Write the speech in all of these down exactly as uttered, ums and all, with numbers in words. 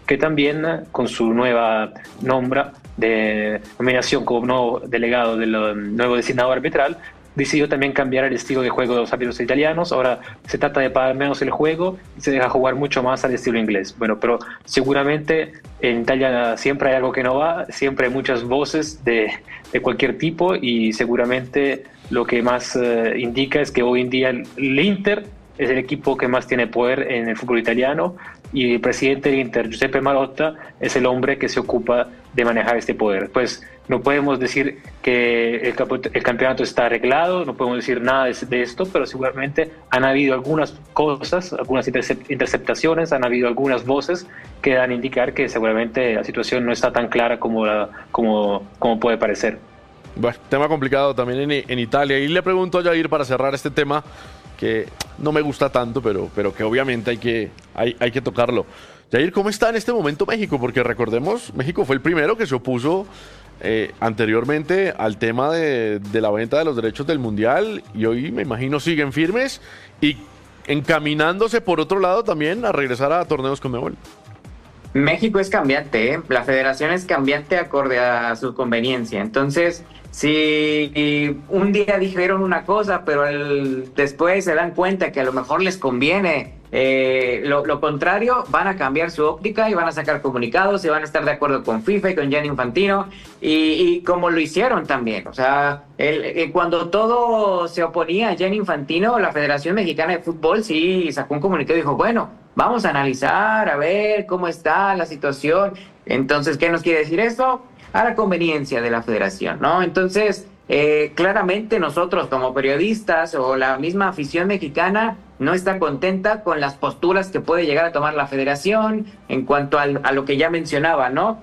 que también eh, con su nueva nombra de nominación como nuevo delegado del um, nuevo designado arbitral, decidió también cambiar el estilo de juego de los árbitros italianos. Ahora se trata de parar menos el juego y se deja jugar mucho más al estilo inglés. Bueno, pero seguramente en Italia siempre hay algo que no va, siempre hay muchas voces de, de cualquier tipo, y seguramente lo que más eh, indica es que hoy en día el, el Inter es el equipo que más tiene poder en el fútbol italiano, y el presidente del Inter, Giuseppe Marotta, es el hombre que se ocupa de manejar este poder. Pues no podemos decir que el, el campeonato está arreglado, no podemos decir nada de, de esto, pero seguramente han habido algunas cosas, algunas interceptaciones, han habido algunas voces que dan a indicar que seguramente la situación no está tan clara como, la, como, como puede parecer. Bueno, tema complicado también en, en Italia. Y le pregunto a Jair, para cerrar este tema, que no me gusta tanto, pero, pero que obviamente hay que, hay, hay que tocarlo. Jair, ¿cómo está en este momento México? Porque recordemos, México fue el primero que se opuso eh, anteriormente al tema de, de la venta de los derechos del Mundial, y hoy me imagino siguen firmes y encaminándose por otro lado también a regresar a torneos Conmebol. México es cambiante, ¿eh? La federación es cambiante acorde a su conveniencia. Entonces, si un día dijeron una cosa, pero el, después se dan cuenta que a lo mejor les conviene eh, lo, lo contrario, van a cambiar su óptica y van a sacar comunicados y van a estar de acuerdo con FIFA y con Gianni Infantino, y, y como lo hicieron también. O sea, el, el, cuando todo se oponía a Gianni Infantino, la Federación Mexicana de Fútbol sí sacó un comunicado y dijo, bueno, vamos a analizar, a ver cómo está la situación. Entonces, ¿qué nos quiere decir esto? A la conveniencia de la federación, ¿no? Entonces, eh, claramente nosotros como periodistas o la misma afición mexicana no está contenta con las posturas que puede llegar a tomar la federación en cuanto al, a lo que ya mencionaba, ¿no?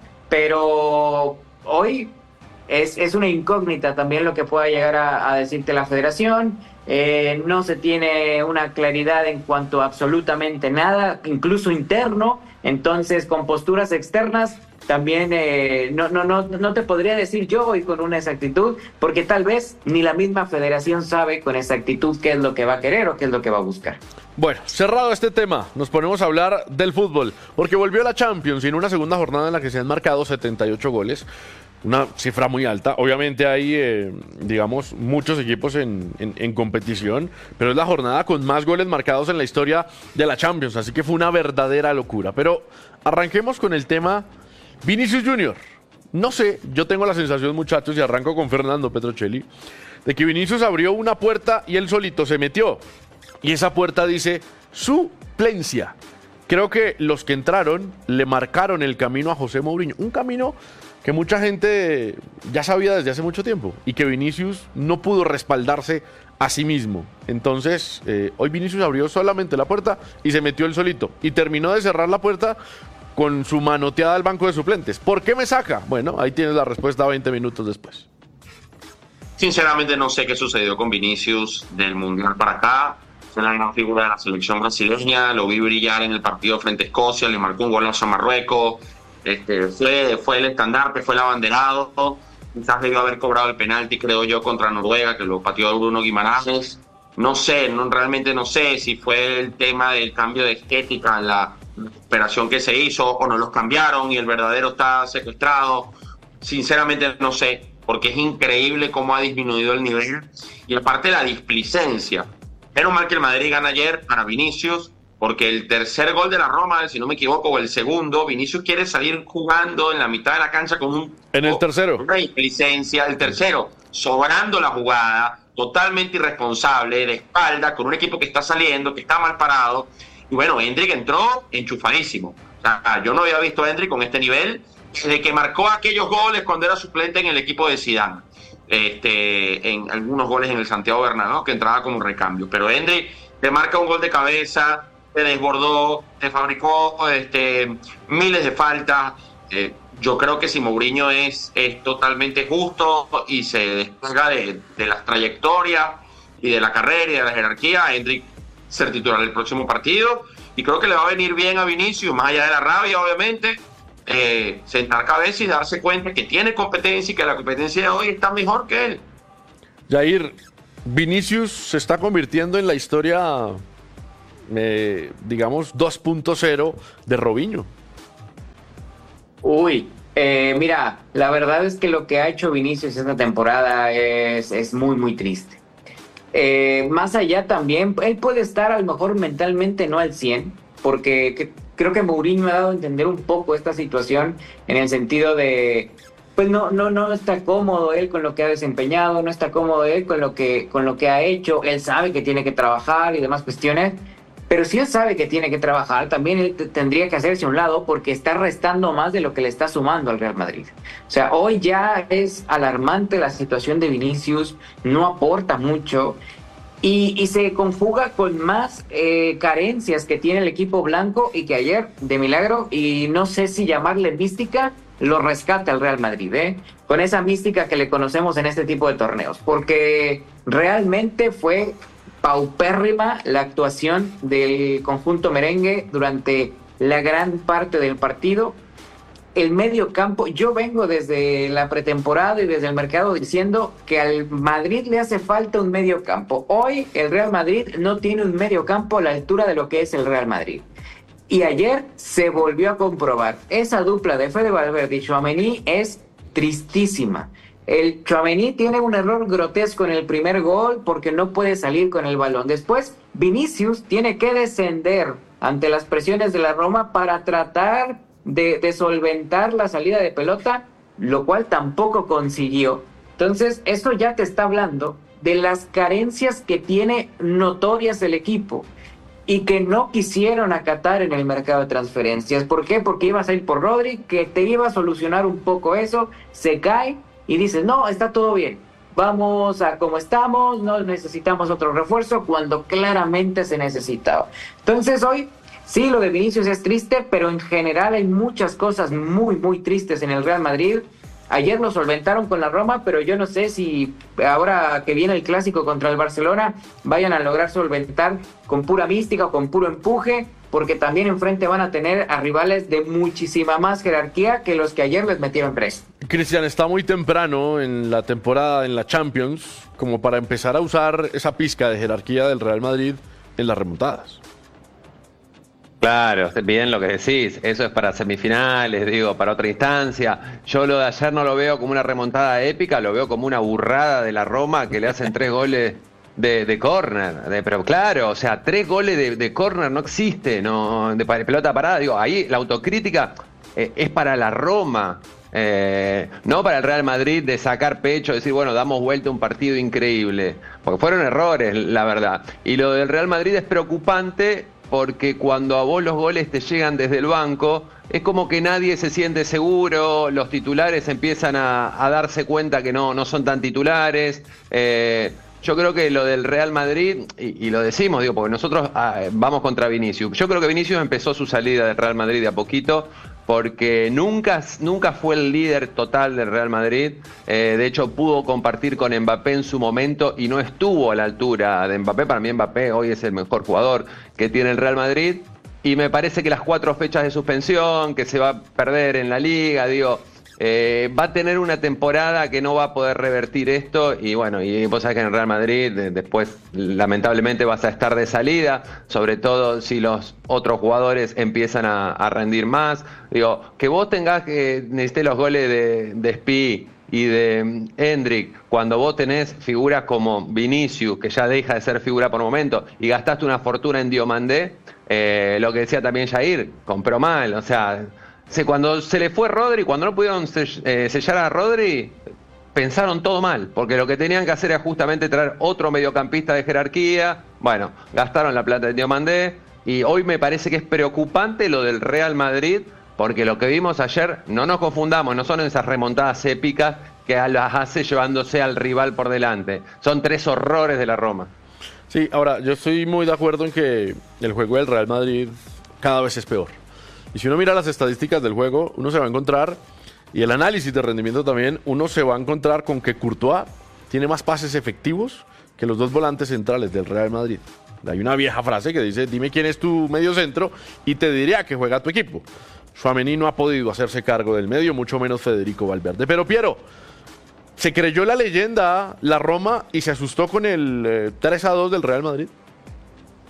Pero hoy es, es una incógnita también lo que pueda llegar a, a decirte la federación. Eh, no se tiene una claridad en cuanto a absolutamente nada, incluso interno. Entonces, con posturas externas también eh, no, no, no, no te podría decir yo hoy con una exactitud, porque tal vez ni la misma federación sabe con exactitud qué es lo que va a querer o qué es lo que va a buscar. Bueno, cerrado este tema, nos ponemos a hablar del fútbol, porque volvió la Champions y en una segunda jornada en la que se han marcado setenta y ocho goles, una cifra muy alta. Obviamente hay, eh, digamos, muchos equipos en, en, en competición, pero es la jornada con más goles marcados en la historia de la Champions, así que fue una verdadera locura. Pero arranquemos con el tema Vinicius Junior. No sé, yo tengo la sensación, muchachos, y arranco con Fernando Petrocelli, de que Vinicius abrió una puerta y él solito se metió. Y esa puerta dice suplencia. Creo que los que entraron le marcaron el camino a José Mourinho. Un camino que mucha gente ya sabía desde hace mucho tiempo y que Vinicius no pudo respaldarse a sí mismo. Entonces, eh, hoy Vinicius abrió solamente la puerta y se metió él solito. Y terminó de cerrar la puerta con su manoteada al banco de suplentes. ¿Por qué me saca? Bueno, ahí tienes la respuesta veinte minutos después. Sinceramente no sé qué sucedió con Vinicius del Mundial para acá. Es la gran figura de la selección brasileña. Lo vi brillar en el partido frente a Escocia, le marcó un golazo a Marruecos. Este, fue, fue el estandarte, fue el abanderado. Quizás debió haber cobrado el penalti, creo yo, contra Noruega, que lo pateó Bruno Guimaraes. No sé, no, realmente no sé si fue el tema del cambio de estética en la operación que se hizo o no los cambiaron y el verdadero está secuestrado. Sinceramente no sé, porque es increíble cómo ha disminuido el nivel y aparte la displicencia. Menos mal que el Madrid gana ayer para Vinicius, porque el tercer gol de la Roma, si no me equivoco, o el segundo, Vinicius quiere salir jugando en la mitad de la cancha con un... En el tercero. Una displicencia, el tercero, sobrando la jugada, totalmente irresponsable, de espalda, con un equipo que está saliendo, que está mal parado. Y bueno, Endrick entró enchufadísimo. O sea, yo no había visto a Endrick con este nivel desde que marcó aquellos goles cuando era suplente en el equipo de Zidane. Este, en algunos goles en el Santiago Bernabéu, que entraba como recambio. Pero Endrick te marca un gol de cabeza, te desbordó, te fabricó este, miles de faltas. Eh, yo creo que si Mourinho es, es totalmente justo y se despega de, de las trayectorias y de la carrera y de la jerarquía, Endrick ser titular el próximo partido, y creo que le va a venir bien a Vinicius, más allá de la rabia, obviamente, eh, sentar cabeza y darse cuenta que tiene competencia y que la competencia de hoy está mejor que él. Jair, Vinicius se está convirtiendo en la historia, eh, digamos, dos punto cero de Robinho. Uy, eh, mira, la verdad es que lo que ha hecho Vinicius esta temporada es, es muy, muy triste. Eh, más allá también, él puede estar a lo mejor mentalmente no al cien, porque que, creo que Mourinho ha dado a entender un poco esta situación en el sentido de, pues no, no, no está cómodo él con lo que ha desempeñado, no está cómodo él con lo que, con lo que ha hecho, él sabe que tiene que trabajar y demás cuestiones, pero si él sabe que tiene que trabajar, también él t- tendría que hacerse a un lado porque está restando más de lo que le está sumando al Real Madrid. O sea, hoy ya es alarmante la situación de Vinicius, no aporta mucho. Y, y se conjuga con más eh, carencias que tiene el equipo blanco y que ayer, de milagro, y no sé si llamarle mística, lo rescata el Real Madrid, ¿eh? Con esa mística que le conocemos en este tipo de torneos, porque realmente fue paupérrima la actuación del conjunto merengue durante la gran parte del partido. El medio campo, yo vengo desde la pretemporada y desde el mercado diciendo que al Madrid le hace falta un medio campo. Hoy el Real Madrid no tiene un medio campo a la altura de lo que es el Real Madrid. Y ayer se volvió a comprobar. Esa dupla de Fede Valverde y Tchouaméni es tristísima. El Tchouaméni tiene un error grotesco en el primer gol porque no puede salir con el balón. Después, Vinicius tiene que descender ante las presiones de la Roma para tratar De, de solventar la salida de pelota, lo cual tampoco consiguió. Entonces, eso ya te está hablando de las carencias que tiene notorias el equipo y que no quisieron acatar en el mercado de transferencias. ¿Por qué? Porque ibas a ir por Rodri, que te iba a solucionar un poco eso, se cae y dices, no, está todo bien, vamos a como estamos, no necesitamos otro refuerzo, cuando claramente se necesitaba. Entonces hoy, sí, lo de Vinicius es triste, pero en general hay muchas cosas muy, muy tristes en el Real Madrid. Ayer lo solventaron con la Roma, pero yo no sé si ahora que viene el clásico contra el Barcelona vayan a lograr solventar con pura mística o con puro empuje, porque también enfrente van a tener a rivales de muchísima más jerarquía que los que ayer les metieron preso. Cristian, está muy temprano en la temporada en la Champions como para empezar a usar esa pizca de jerarquía del Real Madrid en las remontadas. Claro, bien lo que decís, eso es para semifinales, digo, para otra instancia. Yo lo de ayer no lo veo como una remontada épica, lo veo como una burrada de la Roma que le hacen tres goles de, de córner. De, pero claro, o sea, tres goles de, de córner no existe, no, de pelota parada. Digo, ahí la autocrítica eh, es para la Roma, eh, no para el Real Madrid de sacar pecho, decir, bueno, damos vuelta a un partido increíble. Porque fueron errores, la verdad. Y lo del Real Madrid es preocupante, porque cuando a vos los goles te llegan desde el banco, es como que nadie se siente seguro, los titulares empiezan a, a darse cuenta que no, no son tan titulares. Eh, yo creo que lo del Real Madrid, y, y lo decimos, digo, porque nosotros ah, vamos contra Vinicius. Yo creo que Vinicius empezó su salida del Real Madrid de a poquito, porque nunca, nunca fue el líder total del Real Madrid. Eh, de hecho, pudo compartir con Mbappé en su momento y no estuvo a la altura de Mbappé. Para mí Mbappé hoy es el mejor jugador que tiene el Real Madrid. Y me parece que las cuatro fechas de suspensión, que se va a perder en la Liga, digo, eh, va a tener una temporada que no va a poder revertir esto. Y bueno, y vos sabés que en el Real Madrid de, después lamentablemente vas a estar de salida, sobre todo si los otros jugadores empiezan a, a rendir más. Digo, que vos tengas que necesites los goles de, de Spi y de Endrick, cuando vos tenés figuras como Vinicius, que ya deja de ser figura por momento, y gastaste una fortuna en Diomandé, eh, lo que decía también Jair, compró mal, o sea, se, cuando se le fue Rodri, cuando no pudieron sellar a Rodri, pensaron todo mal, porque lo que tenían que hacer era justamente traer otro mediocampista de jerarquía. Bueno, gastaron la plata de Diomandé, y hoy me parece que es preocupante lo del Real Madrid, porque lo que vimos ayer, no nos confundamos, no son esas remontadas épicas que las hace llevándose al rival por delante. Son tres horrores de la Roma. Sí, ahora, yo estoy muy de acuerdo en que el juego del Real Madrid cada vez es peor. Y si uno mira las estadísticas del juego, uno se va a encontrar, y el análisis de rendimiento también, uno se va a encontrar con que Courtois tiene más pases efectivos que los dos volantes centrales del Real Madrid. Hay una vieja frase que dice, dime quién es tu medio centro y te diré a qué juega tu equipo. Tchouaméni no ha podido hacerse cargo del medio, mucho menos Federico Valverde. Pero Piero, ¿se creyó la leyenda la Roma y se asustó con el eh, tres a dos del Real Madrid?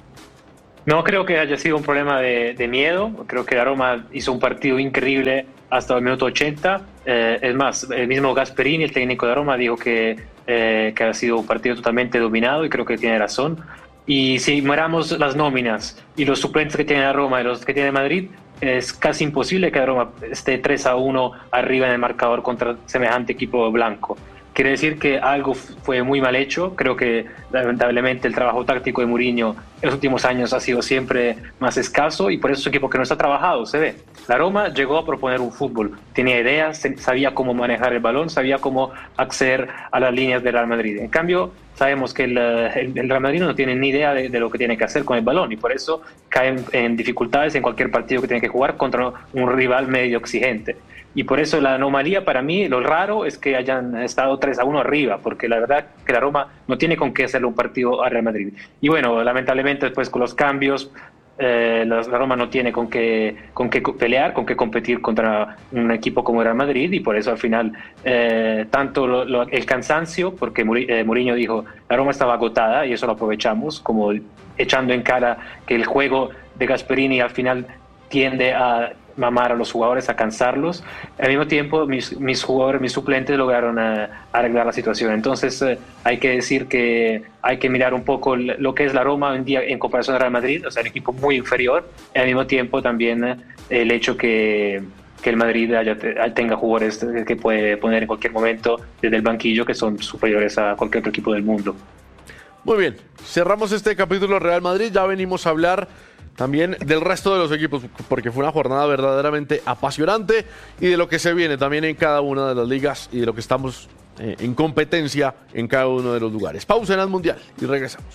No creo que haya sido un problema de, de miedo. Creo que la Roma hizo un partido increíble hasta el minuto ochenta. Eh, es más, el mismo Gasperini, el técnico de Roma, dijo que, eh, que ha sido un partido totalmente dominado y creo que tiene razón. Y si miramos las nóminas y los suplentes que tiene la Roma y los que tiene Madrid, es casi imposible que la Roma esté tres a uno arriba en el marcador contra semejante equipo blanco. Quiere decir que algo fue muy mal hecho. Creo que lamentablemente el trabajo táctico de Mourinho en los últimos años ha sido siempre más escaso y por eso es un equipo que no está trabajado, se ve. La Roma llegó a proponer un fútbol, tenía ideas, sabía cómo manejar el balón, sabía cómo acceder a las líneas del Real Madrid. En cambio, sabemos que el, el, el Real Madrid no tiene ni idea de, de lo que tiene que hacer con el balón y por eso caen en dificultades en cualquier partido que tiene que jugar contra un rival medio exigente. Y por eso la anomalía para mí, lo raro es que hayan estado tres a uno arriba, porque la verdad que la Roma no tiene con qué hacerle un partido al Real Madrid. Y bueno, lamentablemente después con los cambios, eh, la, la Roma no tiene con qué, con qué pelear, con qué competir contra un equipo como el Real Madrid y por eso al final eh, tanto lo, lo, el cansancio, porque Mourinho dijo la Roma estaba agotada y eso lo aprovechamos, como echando en cara que el juego de Gasperini al final tiende a mamar a los jugadores, a cansarlos. Al mismo tiempo, mis, mis jugadores, mis suplentes lograron uh, arreglar la situación. Entonces, uh, hay que decir que hay que mirar un poco lo que es la Roma hoy en día en comparación al Real Madrid, o sea, un equipo muy inferior. Y al mismo tiempo, también uh, el hecho que, que el Madrid haya, tenga jugadores que puede poner en cualquier momento desde el banquillo que son superiores a cualquier otro equipo del mundo. Muy bien, cerramos este capítulo Real Madrid. Ya venimos a hablar también del resto de los equipos, porque fue una jornada verdaderamente apasionante y de lo que se viene también en cada una de las ligas y de lo que estamos eh, en competencia en cada uno de los lugares. Pausa en el Mundial y regresamos.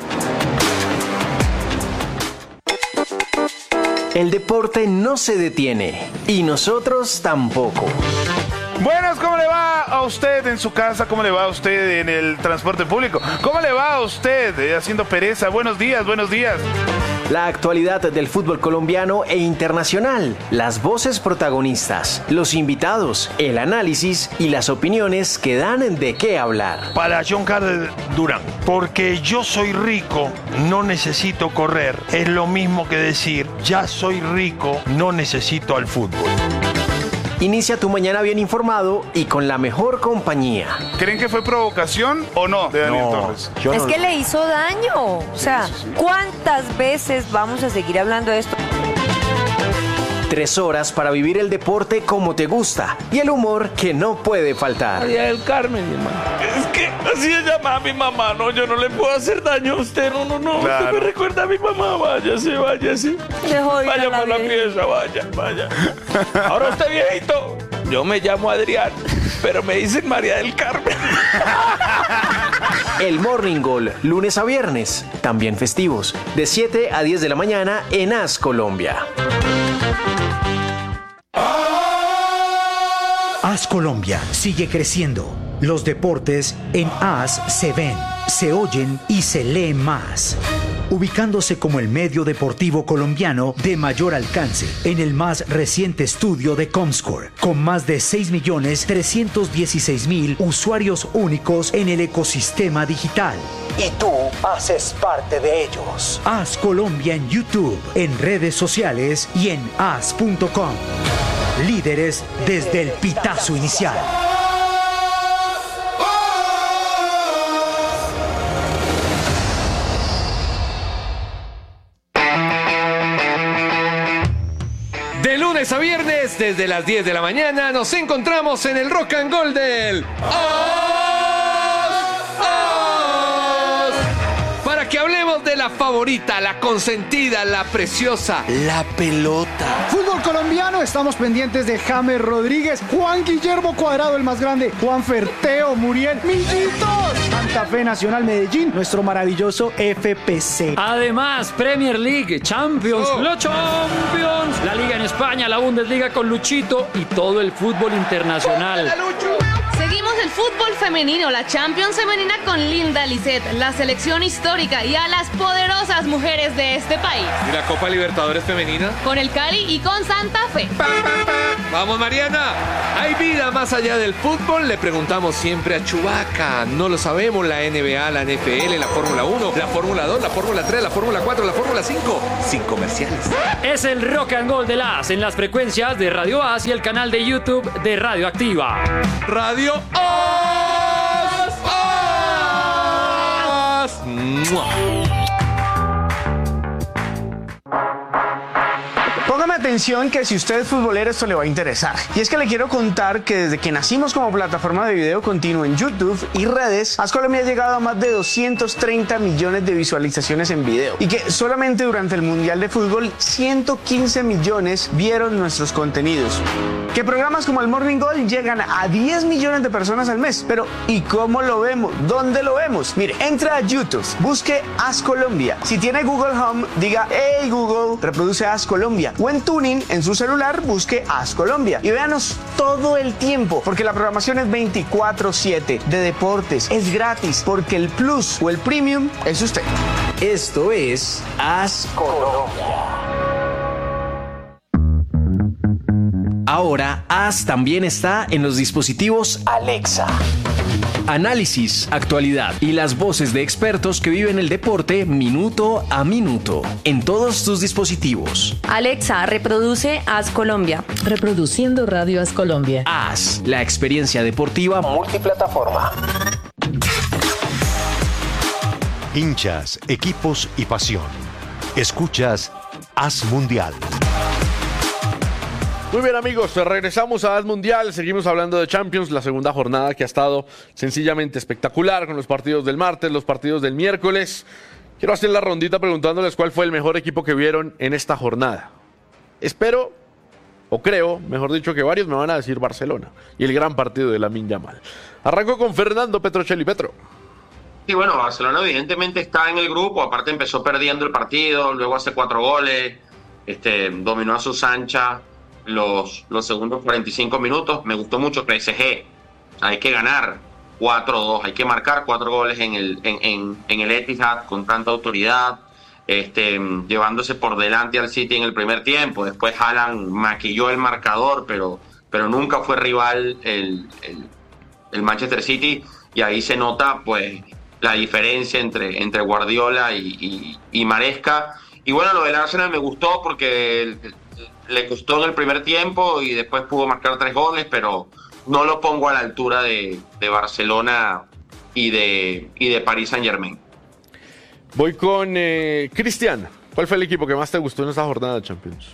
El deporte no se detiene y nosotros tampoco. Buenas, ¿cómo le va a usted en su casa? ¿Cómo le va a usted en el transporte público? ¿Cómo le va a usted eh, haciendo pereza? Buenos días, buenos días. La actualidad del fútbol colombiano e internacional, las voces protagonistas, los invitados, el análisis y las opiniones que dan de qué hablar. Para John Carter Durán, porque yo soy rico, no necesito correr. Es lo mismo que decir, ya soy rico, no necesito al fútbol. Inicia tu mañana bien informado y con la mejor compañía. ¿Creen que fue provocación o no de Daniel No, Torres? yo Es no- que le hizo daño. O sea, ¿cuántas veces vamos a seguir hablando de esto? Tres horas para vivir el deporte como te gusta y el humor que no puede faltar. María del Carmen, mi hermano. Es que así se llama mi mamá, no, yo no le puedo hacer daño a usted, no, no, no. Claro. Usted me recuerda a mi mamá, váyase, váyase. Dejó ir a Vaya la por la vida. pieza, vaya, vaya. Ahora usted viejito, yo me llamo Adrián, pero me dicen María del Carmen. El Morning Goal, lunes a viernes, también festivos, de siete a diez de la mañana en AS Colombia. AS Colombia sigue creciendo. Los deportes en AS se ven, se oyen y se leen más. Ubicándose como el medio deportivo colombiano de mayor alcance en el más reciente estudio de Comscore, con más de seis millones trescientos dieciséis mil usuarios únicos en el ecosistema digital. Y tú haces parte de ellos. AS Colombia en YouTube, en redes sociales y en as punto com. Líderes desde el pitazo inicial. De lunes a viernes, desde las diez de la mañana, nos encontramos en el Rock and Roll del Os, Os, para que hablemos de la favorita, la consentida, la preciosa, la pelota. Fútbol colombiano, estamos pendientes de James Rodríguez, Juan Guillermo Cuadrado, el más grande, Juan Ferteo, Muriel, Millitos, Santa Fe Nacional Medellín, nuestro maravilloso F P C. Además, Premier League, Champions, Oh. los Champions, la Liga en España, la Bundesliga con Luchito y todo el fútbol internacional. Seguimos el fútbol femenino, la Champions femenina con Linda Lisset, la selección histórica y a las poderosas mujeres de este país. ¿Y la Copa Libertadores femenina? Con el Cali y con Santa Fe. Vamos, Mariana. ¿Hay vida más allá del fútbol? Le preguntamos siempre a Chubaca. No lo sabemos. La N B A, la N F L, la Fórmula uno, la Fórmula dos, la Fórmula tres, la Fórmula cuatro, la Fórmula cinco. Sin comerciales. Es el Rock and Gold de la A S en las frecuencias de Radio A S y el canal de YouTube de Radio Activa. Radio A S. A S. Póngame atención que si usted es futbolero esto le va a interesar. Y es que le quiero contar que desde que nacimos como plataforma de video continuo en YouTube y redes, AS Colombia ha llegado a más de doscientos treinta millones de visualizaciones en video. Y que solamente durante el Mundial de Fútbol ciento quince millones vieron nuestros contenidos. Que programas como el Morning Gold llegan a diez millones de personas al mes. Pero ¿y cómo lo vemos? ¿Dónde lo vemos? Mire, entra a YouTube, busque AS Colombia. Si tiene Google Home, diga "Hey Google, reproduce AS Colombia". O en Tuning, en su celular, busque AS Colombia. Y véanos todo el tiempo, porque la programación es veinticuatro siete de deportes. Es gratis, porque el plus o el premium es usted. Esto es AS Colombia. Ahora, A S también está en los dispositivos Alexa. Análisis, actualidad y las voces de expertos que viven el deporte minuto a minuto en todos tus dispositivos. Alexa, reproduce AS Colombia. Reproduciendo Radio AS Colombia. A S, la experiencia deportiva multiplataforma. Hinchas, equipos y pasión. Escuchas AS Mundial. Muy bien, amigos, regresamos a AS Mundial, seguimos hablando de Champions, la segunda jornada que ha estado sencillamente espectacular con los partidos del martes, los partidos del miércoles. Quiero hacer la rondita preguntándoles cuál fue el mejor equipo que vieron en esta jornada. Espero, o creo, mejor dicho, que varios me van a decir Barcelona y el gran partido de Lamine Yamal. Arranco con Fernando Petrocelli. Petro. Sí, bueno, Barcelona evidentemente está en el grupo, aparte empezó perdiendo el partido, luego hace cuatro goles, este, dominó a sus anchas los, los segundos cuarenta y cinco minutos. Me gustó mucho P S G, hay que ganar cuatro dos, hay que marcar cuatro goles en el, en, en, en el Etihad con tanta autoridad, este, llevándose por delante al City en el primer tiempo. Después Haaland maquilló el marcador, pero, pero nunca fue rival el, el, el Manchester City, y ahí se nota pues la diferencia entre, entre Guardiola y, y, y Maresca. Y bueno, lo del Arsenal me gustó porque le costó en el primer tiempo y después pudo marcar tres goles, pero no lo pongo a la altura de, de Barcelona y de, y de Paris Saint-Germain. Voy con eh, Cristian. ¿Cuál fue el equipo que más te gustó en esta jornada de Champions?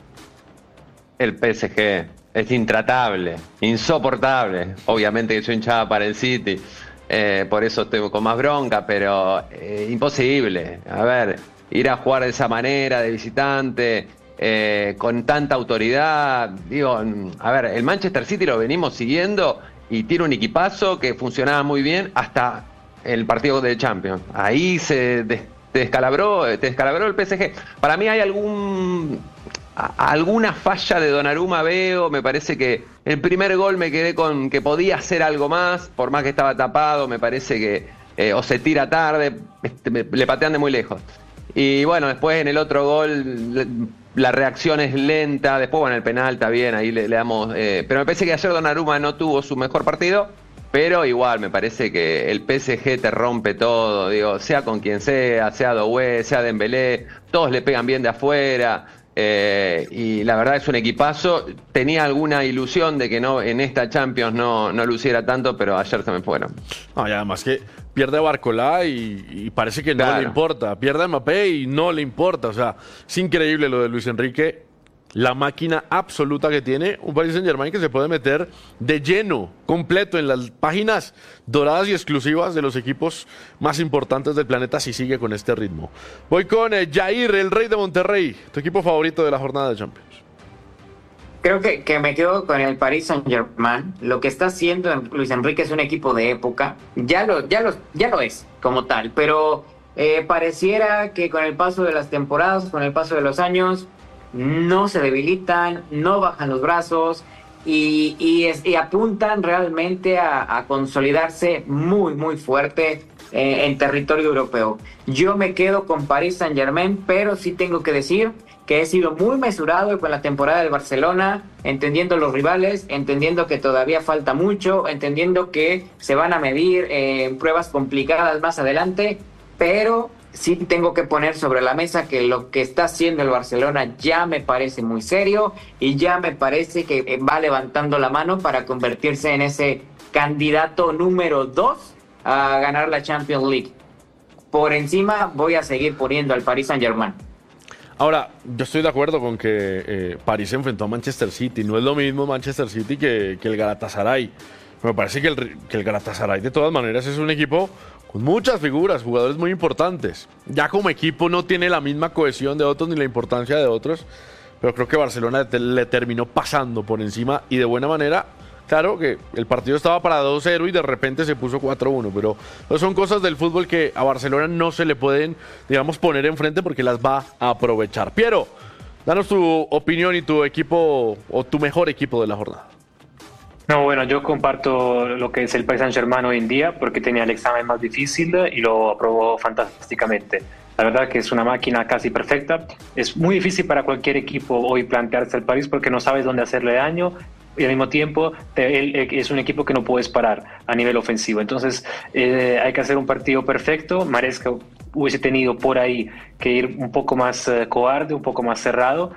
El P S G. Es intratable, insoportable. Obviamente que soy hinchada para el City, eh, por eso estoy con más bronca, pero eh, imposible. A ver, ir a jugar de esa manera, de visitante, eh, con tanta autoridad. Digo, a ver, el Manchester City lo venimos siguiendo y tiene un equipazo que funcionaba muy bien hasta el partido de Champions. Ahí se des- descalabró, te descalabró el P S G. Para mí hay algún... alguna falla de Donnarumma veo, me parece que el primer gol me quedé con que podía hacer algo más, por más que estaba tapado, me parece que eh, o se tira tarde, este, me, le patean de muy lejos. Y bueno, después en el otro gol le, la reacción es lenta, después bueno, el penal está bien, ahí le, le damos, eh, pero me parece que ayer Donnarumma no tuvo su mejor partido, pero igual me parece que el P S G te rompe todo, digo, sea con quien sea, sea Doué, sea Dembélé, todos le pegan bien de afuera. Eh, y la verdad es un equipazo. Tenía alguna ilusión de que no en esta Champions no, no luciera tanto, pero ayer se me fueron. No, y además que pierde a Barcolá y, y parece que no Claro. le importa. Pierde a Mbappé y no le importa. O sea, es increíble lo de Luis Enrique. La máquina absoluta que tiene un Paris Saint-Germain que se puede meter de lleno, completo, en las páginas doradas y exclusivas de los equipos más importantes del planeta si sigue con este ritmo. Voy con eh, Jair, el Rey de Monterrey, tu equipo favorito de la jornada de Champions. Creo que, que me quedo con el Paris Saint-Germain. Lo que está haciendo Luis Enrique es un equipo de época. Ya lo, ya lo, ya lo es como tal, pero eh, pareciera que con el paso de las temporadas, con el paso de los años, no se debilitan, no bajan los brazos y, y, es, y apuntan realmente a, a consolidarse muy, muy fuerte eh, en territorio europeo. Yo me quedo con Paris Saint-Germain, pero sí tengo que decir que he sido muy mesurado con la temporada del Barcelona, entendiendo los rivales, entendiendo que todavía falta mucho, entendiendo que se van a medir en eh, pruebas complicadas más adelante, pero sí tengo que poner sobre la mesa que lo que está haciendo el Barcelona ya me parece muy serio y ya me parece que va levantando la mano para convertirse en ese candidato número dos a ganar la Champions League. Por encima voy a seguir poniendo al Paris Saint-Germain. Ahora, yo estoy de acuerdo con que eh, París se enfrentó a Manchester City. No es lo mismo Manchester City que, que el Galatasaray. Me parece que el, que el Galatasaray de todas maneras es un equipo con muchas figuras, jugadores muy importantes. Ya como equipo no tiene la misma cohesión de otros ni la importancia de otros, pero creo que Barcelona te, le terminó pasando por encima y de buena manera. Claro que el partido estaba para dos cero y de repente se puso cuatro uno, pero son cosas del fútbol que a Barcelona no se le pueden, digamos, poner enfrente porque las va a aprovechar. Piero, danos tu opinión y tu equipo o tu mejor equipo de la jornada. No, bueno, yo comparto lo que es el Paris Saint-Germain hoy en día porque tenía el examen más difícil y lo aprobó fantásticamente. La verdad que es una máquina casi perfecta. Es muy difícil para cualquier equipo hoy plantearse el París porque no sabes dónde hacerle daño y al mismo tiempo te, él, es un equipo que no puedes parar a nivel ofensivo. Entonces eh, hay que hacer un partido perfecto. Maresca hubiese tenido por ahí que ir un poco más eh, cobarde, un poco más cerrado,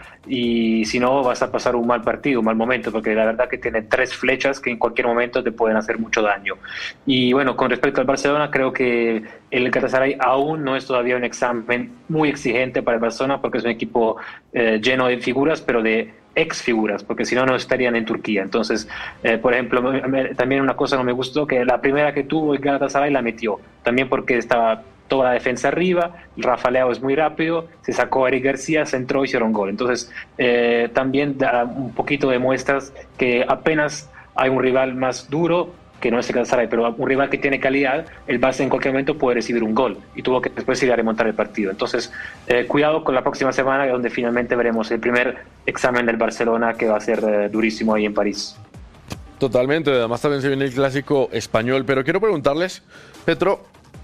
y si no vas a pasar un mal partido, un mal momento, porque la verdad que tiene tres flechas que en cualquier momento te pueden hacer mucho daño. Y bueno, con respecto al Barcelona, creo que el Galatasaray aún no es todavía un examen muy exigente para el Barcelona porque es un equipo eh, lleno de figuras, pero de ex figuras, porque si no, no estarían en Turquía. Entonces, eh, por ejemplo, también una cosa no me gustó, que la primera que tuvo el Galatasaray la metió, también porque estaba toda la defensa arriba, Rafa Leao es muy rápido, se sacó a Eric García, se entró y hicieron gol. Entonces, eh, también da un poquito de muestras que apenas hay un rival más duro, que no es el Galatasaray, pero un rival que tiene calidad, el Barça en cualquier momento puede recibir un gol y tuvo que después ir a remontar el partido. Entonces, eh, cuidado con la próxima semana, donde finalmente veremos el primer examen del Barcelona, que va a ser eh, durísimo ahí en París. Totalmente, además también se viene el clásico español, pero quiero preguntarles, Petro,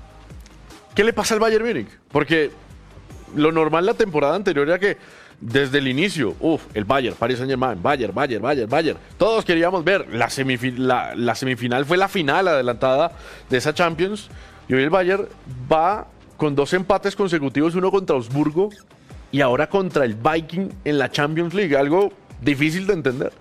¿qué le pasa al Bayern Múnich? Porque lo normal la temporada anterior era que desde el inicio, uff, el Bayern, Paris Saint-Germain, Bayern, Bayern, Bayern, Bayern, todos queríamos ver, la, semifin- la, la semifinal fue la final adelantada de esa Champions, y hoy el Bayern va con dos empates consecutivos, uno contra Augsburgo y ahora contra el Viking en la Champions League, algo difícil de entender.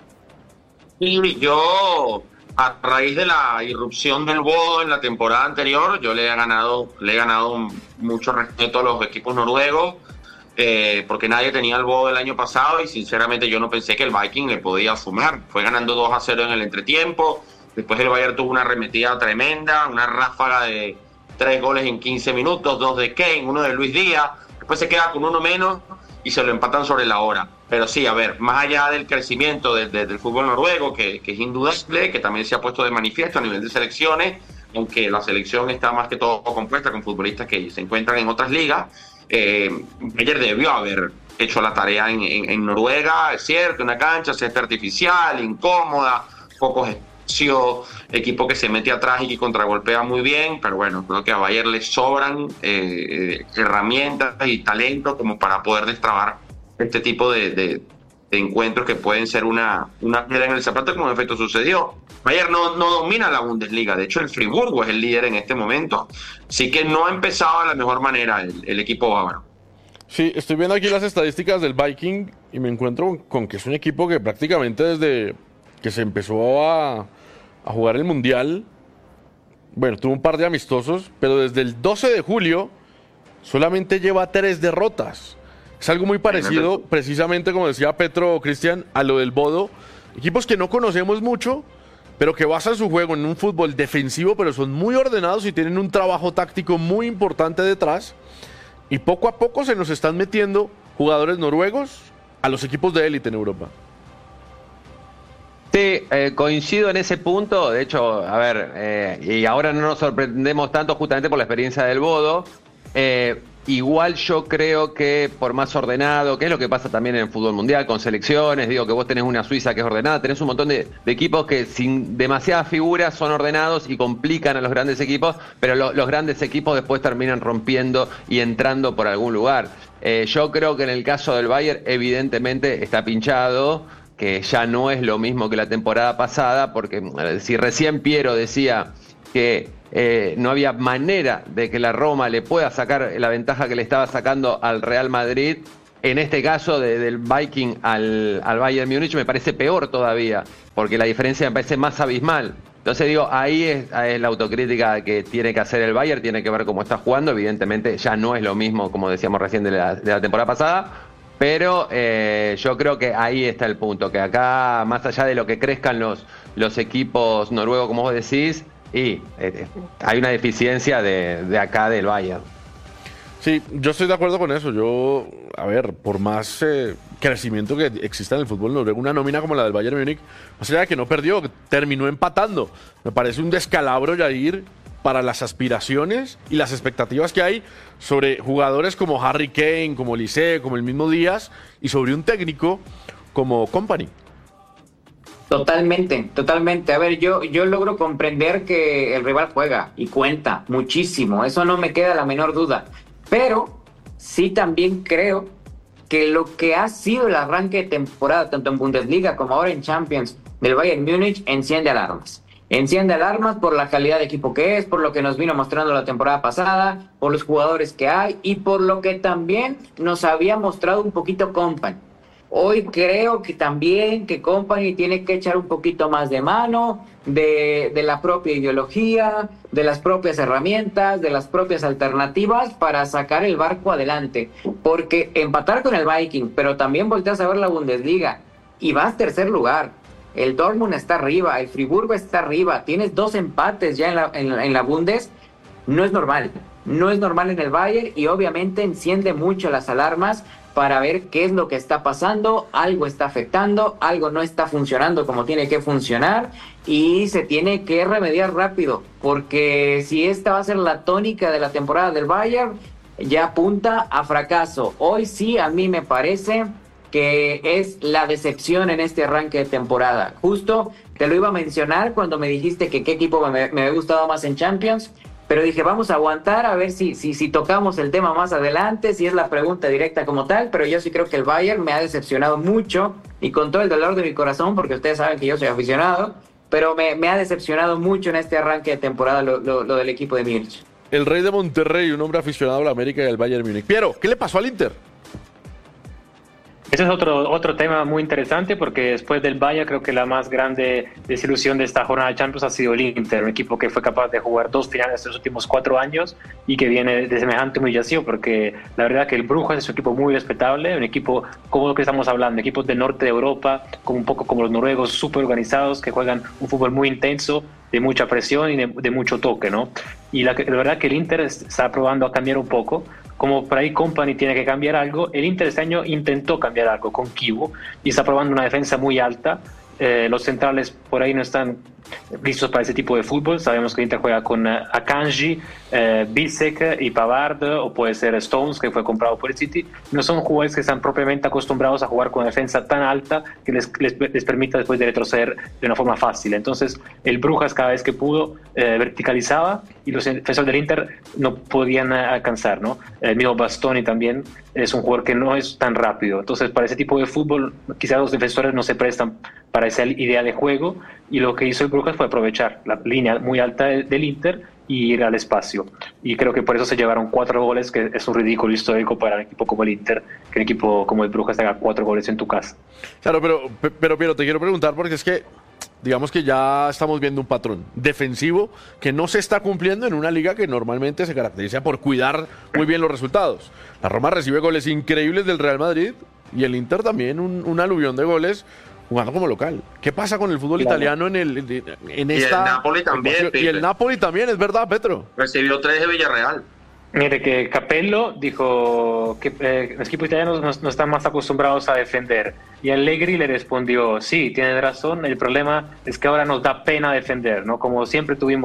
Y yo, a raíz de la irrupción del Bodo en la temporada anterior, yo le he ganado, le he ganado mucho respeto a los equipos noruegos, eh, porque nadie tenía el Bodo el año pasado y sinceramente yo no pensé que el Viking le podía sumar. Fue ganando dos a cero en el entretiempo, después el Bayern tuvo una arremetida tremenda, una ráfaga de tres goles en quince minutos, dos de Kane, uno de Luis Díaz, después se queda con uno menos y se lo empatan sobre la hora. Pero sí, a ver, más allá del crecimiento de, de, del fútbol noruego, que, que es indudable, que también se ha puesto de manifiesto a nivel de selecciones, aunque la selección está más que todo compuesta con futbolistas que se encuentran en otras ligas, eh, Bayern debió haber hecho la tarea en, en, en Noruega, es cierto, una cancha césped artificial, incómoda, pocos espacios, equipo que se mete atrás y que contragolpea muy bien, pero bueno, creo que a Bayern le sobran eh, herramientas y talento como para poder destrabar este tipo de, de, de encuentros que pueden ser una, una piedra en el zapato, como en efecto sucedió. Bayern no, no domina la Bundesliga, de hecho el Friburgo es el líder en este momento, así que no ha empezado de la mejor manera el, el equipo bávaro. Sí, estoy viendo aquí las estadísticas del Viking y me encuentro con que es un equipo que prácticamente desde que se empezó a, a jugar el Mundial, bueno, tuvo un par de amistosos, pero desde el doce de julio solamente lleva tres derrotas. Es algo muy parecido, precisamente como decía Petro o Cristian, a lo del Bodo. Equipos que no conocemos mucho, pero que basan su juego en un fútbol defensivo, pero son muy ordenados y tienen un trabajo táctico muy importante detrás. Y poco a poco se nos están metiendo jugadores noruegos a los equipos de élite en Europa. Sí, eh, coincido en ese punto. De hecho, a ver, eh, y ahora no nos sorprendemos tanto justamente por la experiencia del Bodo. Eh, Igual yo creo que por más ordenado, que es lo que pasa también en el fútbol mundial, con selecciones, digo que vos tenés una Suiza que es ordenada, tenés un montón de, de equipos que sin demasiadas figuras son ordenados y complican a los grandes equipos, pero lo, los grandes equipos después terminan rompiendo y entrando por algún lugar. Eh, yo creo que en el caso del Bayern evidentemente está pinchado, que ya no es lo mismo que la temporada pasada, porque si recién Piero decía que eh, no había manera de que la Roma le pueda sacar la ventaja que le estaba sacando al Real Madrid, en este caso de, del Viking al, al Bayern Múnich me parece peor todavía, porque la diferencia me parece más abismal. Entonces digo, ahí es, es la autocrítica que tiene que hacer el Bayern, tiene que ver cómo está jugando, evidentemente ya no es lo mismo, como decíamos recién, de la, de la temporada pasada, pero eh, yo creo que ahí está el punto, que acá, más allá de lo que crezcan los, los equipos noruegos, como vos decís, y eh, hay una deficiencia de, de acá del Bayern. Sí, yo estoy de acuerdo con eso. Yo, a ver, por más eh, crecimiento que exista en el fútbol noruego, una nómina como la del Bayern Múnich, más allá de que no perdió, que terminó empatando. Me parece un descalabro, Yair, para las aspiraciones y las expectativas que hay sobre jugadores como Harry Kane, como Olise, como el mismo Díaz, y sobre un técnico como Kompany. Totalmente, totalmente. A ver, yo, yo logro comprender que el rival juega y cuenta muchísimo, eso no me queda la menor duda. Pero sí también creo que lo que ha sido el arranque de temporada, tanto en Bundesliga como ahora en Champions, del Bayern Múnich, enciende alarmas. Enciende alarmas por la calidad de equipo que es, por lo que nos vino mostrando la temporada pasada, por los jugadores que hay y por lo que también nos había mostrado un poquito Kompany. Hoy creo que también que Kompany tiene que echar un poquito más de mano de, de la propia ideología, de las propias herramientas, de las propias alternativas para sacar el barco adelante. Porque empatar con el Viking, pero también volteas a ver la Bundesliga y vas tercer lugar. El Dortmund está arriba, el Friburgo está arriba, tienes dos empates ya en la, en, en la Bundes. No es normal, no es normal en el Bayern y obviamente enciende mucho las alarmas para ver qué es lo que está pasando, algo está afectando, algo no está funcionando como tiene que funcionar y se tiene que remediar rápido, porque si esta va a ser la tónica de la temporada del Bayern, ya apunta a fracaso. Hoy sí, a mí me parece que es la decepción en este arranque de temporada. Justo te lo iba a mencionar cuando me dijiste que qué equipo me, me había gustado más en Champions, pero dije, vamos a aguantar a ver si, si, si tocamos el tema más adelante, si es la pregunta directa como tal, pero yo sí creo que el Bayern me ha decepcionado mucho, y con todo el dolor de mi corazón, porque ustedes saben que yo soy aficionado, pero me, me ha decepcionado mucho en este arranque de temporada lo, lo, lo del equipo de Múnich. El Rey de Monterrey, un hombre aficionado a la América y al Bayern Múnich. Piero, ¿qué le pasó al Inter? Ese es otro, otro tema muy interesante, porque después del Bayern creo que la más grande desilusión de esta jornada de Champions ha sido el Inter, un equipo que fue capaz de jugar dos finales en los últimos cuatro años y que viene de semejante humillación, porque la verdad que el Brujas es un equipo muy respetable, un equipo como lo que estamos hablando, equipos del norte de Europa, como un poco como los noruegos, súper organizados, que juegan un fútbol muy intenso, de mucha presión y de, de mucho toque, ¿no? Y la, la verdad que el Inter está probando a cambiar un poco. Como por ahí Kompany tiene que cambiar algo, el Inter este año intentó cambiar algo con Kivu y está probando una defensa muy alta. Eh, los centrales por ahí no están listos para ese tipo de fútbol. Sabemos que el Inter juega con uh, Akanji, uh, Bisek y Pavard, o puede ser Stones, que fue comprado por el City. No son jugadores que están propiamente acostumbrados a jugar con una defensa tan alta que les, les, les permita después de retroceder de una forma fácil. Entonces el Brujas cada vez que pudo eh, verticalizaba y los defensores del Inter no podían alcanzar, ¿no? El mismo Bastoni también es un jugador que no es tan rápido. Entonces para ese tipo de fútbol quizás los defensores no se prestan para esa idea de juego, y lo que hizo el Brujas fue aprovechar la línea muy alta del Inter y ir al espacio. Y creo que por eso se llevaron cuatro goles, que es un ridículo histórico para un equipo como el Inter, que un equipo como el Brujas haga cuatro goles en tu casa. Claro, pero, pero, pero te quiero preguntar, porque es que digamos que ya estamos viendo un patrón defensivo que no se está cumpliendo en una liga que normalmente se caracteriza por cuidar muy bien los resultados. La Roma recibe goles increíbles del Real Madrid y el Inter también un, un aluvión de goles jugando como local. ¿Qué pasa con el fútbol claro. italiano en el en esta y el Napoli también? Y el Napoli también, es verdad, Petro. Recibió tres de Villarreal. Mire que Capello dijo que eh, los equipos italianos no, no están más acostumbrados a defender. Y Allegri le respondió, sí, tiene razón, el problema es que ahora nos da pena defender, ¿no? Como siempre tuvimos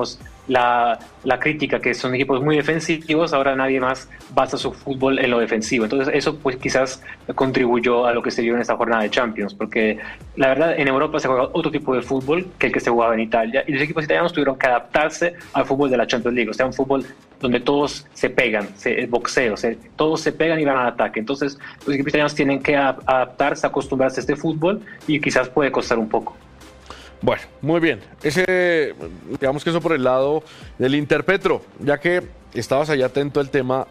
la, la crítica, que son equipos muy defensivos, ahora nadie más basa su fútbol en lo defensivo. Entonces eso pues quizás contribuyó a lo que se vio en esta jornada de Champions, porque la verdad en Europa se juega otro tipo de fútbol que el que se jugaba en Italia, y los equipos italianos tuvieron que adaptarse al fútbol de la Champions League, o sea, un fútbol donde todos se pegan, se, boxeo, se, todos se pegan y van al ataque. Entonces los equipos italianos tienen que adaptarse, acostumbrarse a este fútbol, y quizás puede costar un poco. Bueno, muy bien. Ese, digamos que eso por el lado del Interpetro, ya que estabas allá atento al tema.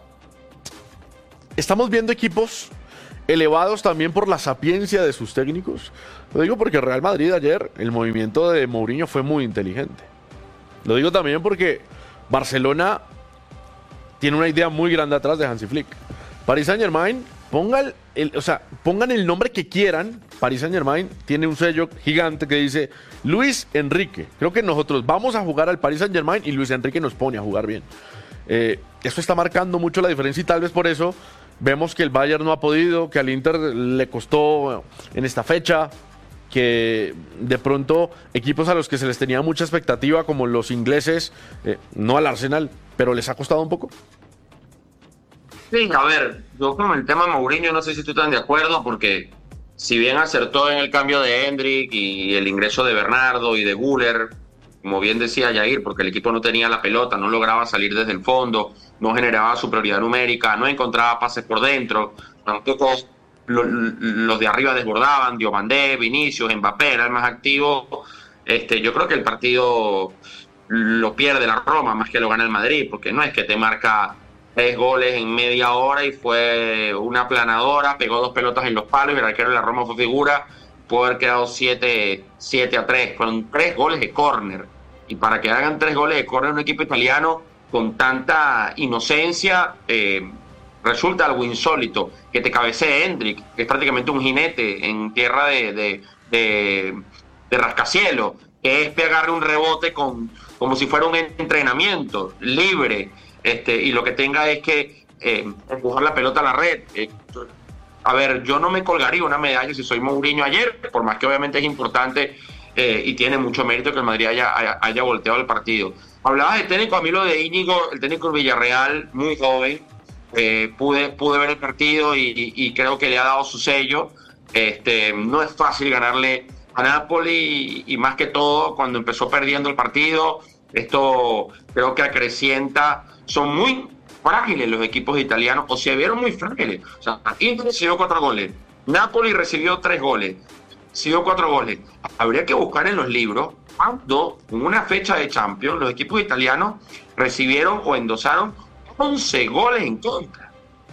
Estamos viendo equipos elevados también por la sapiencia de sus técnicos. Lo digo porque Real Madrid ayer, el movimiento de Mourinho fue muy inteligente. Lo digo también porque Barcelona tiene una idea muy grande atrás de Hansi Flick. Paris Saint-Germain, pongan el, o sea, pongan el nombre que quieran. Paris Saint-Germain tiene un sello gigante que dice Luis Enrique. Creo que nosotros vamos a jugar al Paris Saint-Germain y Luis Enrique nos pone a jugar bien. Eh, esto está marcando mucho la diferencia, y tal vez por eso vemos que el Bayern no ha podido, que al Inter le costó en esta fecha, que de pronto equipos a los que se les tenía mucha expectativa, como los ingleses, eh, no al Arsenal, pero les ha costado un poco. Sí, a ver, yo con el tema Mourinho no sé si tú estás de acuerdo, porque si bien acertó en el cambio de Hendrik y el ingreso de Bernardo y de Güler, como bien decía Jair, porque el equipo no tenía la pelota, no lograba salir desde el fondo, no generaba superioridad numérica, no encontraba pases por dentro, tampoco los, los de arriba desbordaban, Diomandé, Vinicius, Mbappé era el más activo. Este, yo creo que el partido lo pierde la Roma más que lo gana el Madrid, porque no es que te marca tres goles en media hora y fue una aplanadora, pegó dos pelotas en los palos y el arquero de la Roma fue figura, pudo haber quedado siete a tres, fueron tres goles de córner, y para que hagan tres goles de córner un equipo italiano con tanta inocencia, eh, resulta algo insólito, que te cabecee Hendrik, que es prácticamente un jinete en tierra de, de, de, de rascacielos, que es pegarle un rebote con, como si fuera un entrenamiento libre, Este, y lo que tenga es que eh, empujar la pelota a la red. Eh, a ver, yo no me colgaría una medalla si soy Mourinho ayer, por más que obviamente es importante eh, y tiene mucho mérito que el Madrid haya, haya, haya volteado el partido. Hablabas de técnico, a mí lo de Íñigo, el técnico del Villarreal, muy joven, eh, pude, pude ver el partido y, y, y creo que le ha dado su sello. Este, no es fácil ganarle a Napoli y, y más que todo cuando empezó perdiendo el partido, esto creo que acrecienta. Son muy frágiles los equipos italianos, o se vieron muy frágiles. O sea, Inter recibió cuatro goles, Napoli recibió tres goles, recibió cuatro goles. Habría que buscar en los libros cuando, en una fecha de Champions, los equipos italianos recibieron o endosaron once goles en contra.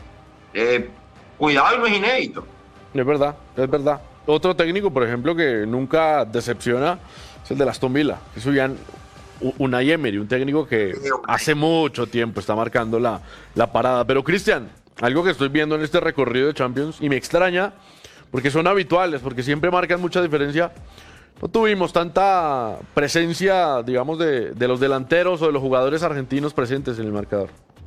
Eh, cuidado, no es inédito. Es verdad, es verdad. Otro técnico, por ejemplo, que nunca decepciona es el de Aston Villa. Eso ya Unai Emery, un técnico que hace mucho tiempo está marcando la, la parada. Pero, Cristian, algo que estoy viendo en este recorrido de Champions, y me extraña, porque son habituales, porque siempre marcan mucha diferencia, no tuvimos tanta presencia, digamos, de, de los delanteros o de los jugadores argentinos presentes en el marcador.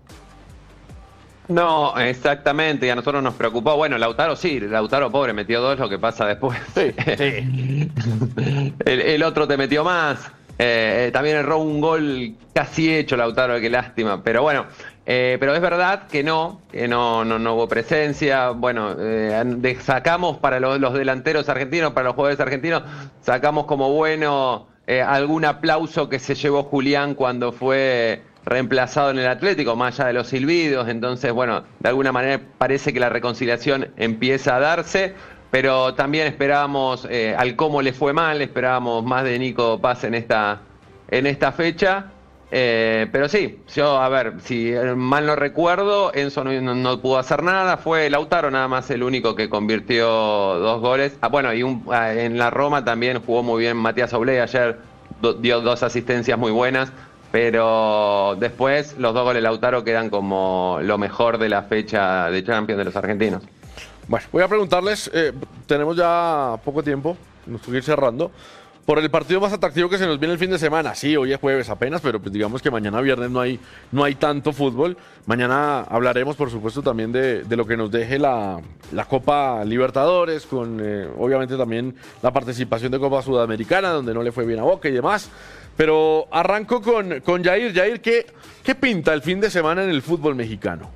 No, exactamente, y a nosotros nos preocupó. Bueno, Lautaro sí, Lautaro pobre, metió dos, lo que pasa después. Sí, sí. el, el otro te metió más. Eh, también erró un gol casi hecho Lautaro, qué lástima. Pero bueno, eh, pero es verdad que no, que no, no, no hubo presencia. Bueno, eh, de, sacamos para los, los delanteros argentinos, para los jugadores argentinos, sacamos como bueno eh, algún aplauso que se llevó Julián cuando fue reemplazado en el Atlético, más allá de los silbidos. Entonces, bueno, de alguna manera parece que la reconciliación empieza a darse. Pero también esperábamos, eh, al cómo le fue mal, esperábamos más de Nico Paz en esta, en esta fecha. Eh, pero sí, yo, a ver, si mal no recuerdo, Enzo no, no, no pudo hacer nada. Fue Lautaro nada más el único que convirtió dos goles. Ah, bueno, y un, ah, en la Roma también jugó muy bien Matías Oblé. Ayer do, dio dos asistencias muy buenas. Pero después los dos goles de Lautaro quedan como lo mejor de la fecha de Champions de los argentinos. Bueno, voy a preguntarles, eh, tenemos ya poco tiempo, nos tengo que ir cerrando, por el partido más atractivo que se nos viene el fin de semana. Sí, hoy es jueves apenas, pero pues digamos que mañana viernes no hay, no hay tanto fútbol. Mañana hablaremos, por supuesto, también de, de lo que nos deje la, la Copa Libertadores, con eh, obviamente también la participación de Copa Sudamericana, donde no le fue bien a Boca y demás. Pero arranco con, con Yair. Yair, ¿qué, ¿qué pinta el fin de semana en el fútbol mexicano?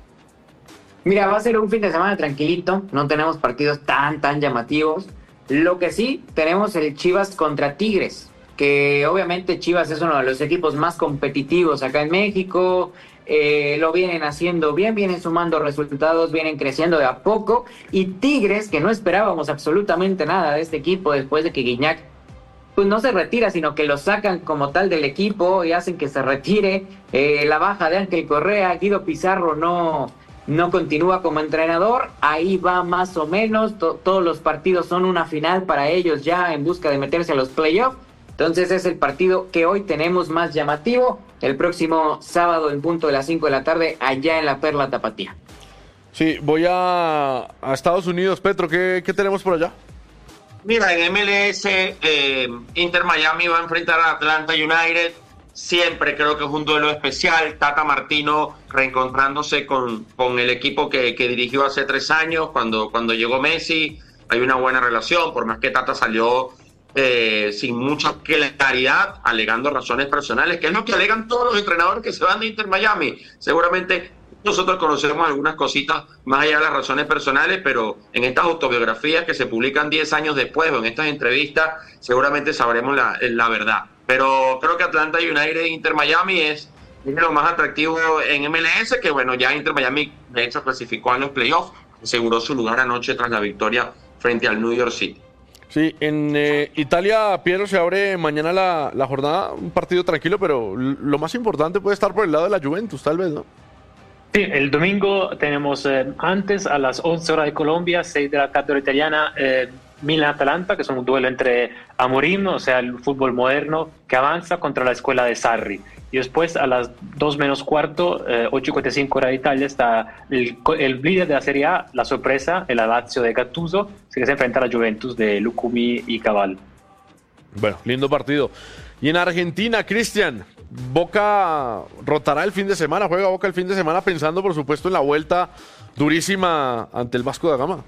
Mira, va a ser un fin de semana tranquilito, no tenemos partidos tan, tan llamativos. Lo que sí, tenemos el Chivas contra Tigres, que obviamente Chivas es uno de los equipos más competitivos acá en México, eh, lo vienen haciendo bien, vienen sumando resultados, vienen creciendo de a poco, y Tigres, que no esperábamos absolutamente nada de este equipo después de que Guiñac pues no se retira, sino que lo sacan como tal del equipo y hacen que se retire, eh, la baja de Ángel Correa, Guido Pizarro no... no continúa como entrenador, ahí va más o menos, to- todos los partidos son una final para ellos ya en busca de meterse a los playoffs, entonces es el partido que hoy tenemos más llamativo, el próximo sábado en punto de las cinco de la tarde allá en la Perla Tapatía. Sí, voy a, a Estados Unidos. Petro, ¿qué, qué tenemos por allá? Mira, en M L S, eh, Inter Miami va a enfrentar a Atlanta United. Siempre creo que es un duelo especial. Tata Martino reencontrándose con, con el equipo que, que dirigió hace tres años, cuando, cuando llegó Messi. Hay una buena relación, por más que Tata salió eh, sin mucha claridad, alegando razones personales, que es lo que alegan todos los entrenadores que se van de Inter Miami. Seguramente nosotros conocemos algunas cositas más allá de las razones personales, pero en estas autobiografías que se publican diez años después o en estas entrevistas, seguramente sabremos la, la verdad. Pero creo que Atlanta United e Inter Miami es, es lo más atractivo en M L S, que bueno, ya Inter Miami de hecho clasificó a los playoffs, aseguró su lugar anoche tras la victoria frente al New York City. Sí, en eh, Italia, Piero, se abre mañana la, la jornada, un partido tranquilo, pero lo más importante puede estar por el lado de la Juventus, tal vez, ¿no? Sí, el domingo tenemos eh, antes a las once horas de Colombia, seis de la tarde hora italiana, eh, Milan-Atalanta, que es un duelo entre Amorim, o sea, el fútbol moderno, que avanza contra la escuela de Sarri. Y después a las dos menos cuarto, eh, ocho y cuarenta y cinco hora de Italia, está el, el líder de la Serie A, la sorpresa, el Lazio de Gattuso, que se enfrenta a la Juventus de Lucumi y Cabal. Bueno, lindo partido. Y en Argentina, Cristian, Boca rotará el fin de semana, juega Boca el fin de semana pensando, por supuesto, en la vuelta durísima ante el Vasco da Gama.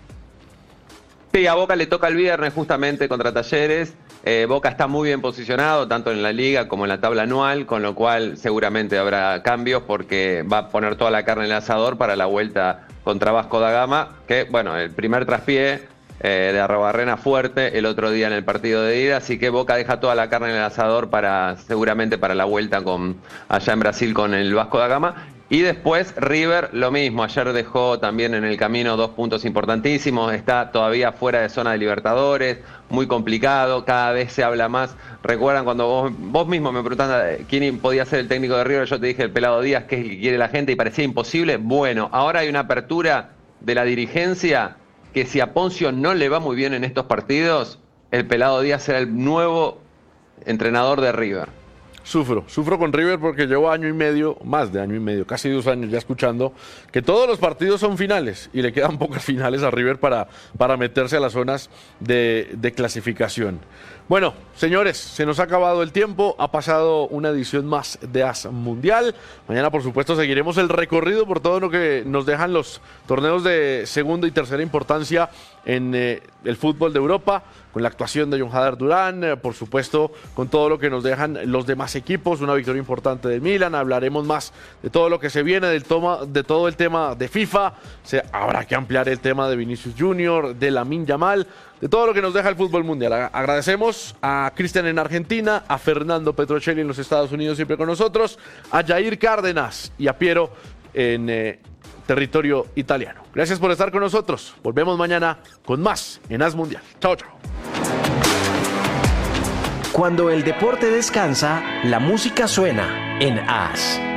Sí, a Boca le toca el viernes justamente contra Talleres. Eh, Boca está muy bien posicionado, tanto en la liga como en la tabla anual, con lo cual seguramente habrá cambios porque va a poner toda la carne en el asador para la vuelta contra Vasco da Gama, que, bueno, el primer traspié eh, de Arrobarrena fuerte el otro día en el partido de ida, así que Boca deja toda la carne en el asador para seguramente para la vuelta con allá en Brasil con el Vasco da Gama. Y después River, lo mismo, ayer dejó también en el camino dos puntos importantísimos, está todavía fuera de zona de Libertadores, muy complicado, cada vez se habla más. Recuerdan cuando vos, vos mismo me preguntaste quién podía ser el técnico de River, yo te dije el Pelado Díaz, que es el que quiere la gente y parecía imposible. Bueno, ahora hay una apertura de la dirigencia que si a Poncio no le va muy bien en estos partidos, el Pelado Díaz será el nuevo entrenador de River. Sufro, sufro con River porque llevo año y medio, más de año y medio, casi dos años ya escuchando que todos los partidos son finales y le quedan pocas finales a River para, para meterse a las zonas de, de clasificación. Bueno, señores, se nos ha acabado el tiempo, ha pasado una edición más de As Mundial. Mañana, por supuesto, seguiremos el recorrido por todo lo que nos dejan los torneos de segunda y tercera importancia en eh, el fútbol de Europa, con la actuación de Jon Hader Durán, eh, por supuesto, con todo lo que nos dejan los demás equipos, una victoria importante del Milan. Hablaremos más de todo lo que se viene, del toma, de todo el tema de FIFA. Se, habrá que ampliar el tema de Vinicius Junior, de Lamine Yamal, de todo lo que nos deja el fútbol mundial. Agradecemos a Cristian en Argentina, a Fernando Petrocelli en los Estados Unidos, siempre con nosotros, a Jair Cárdenas y a Piero en eh, territorio italiano. Gracias por estar con nosotros. Volvemos mañana con más en As Mundial. Chao, chao. Cuando el deporte descansa, la música suena en As.